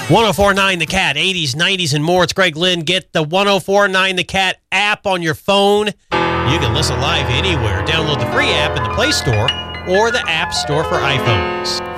1049 The Cat, 80s, 90s, and more. It's Greg Lynn. Get the 1049 The Cat app on your phone. You can listen live anywhere. Download the free app in the Play Store or the App Store for iPhones.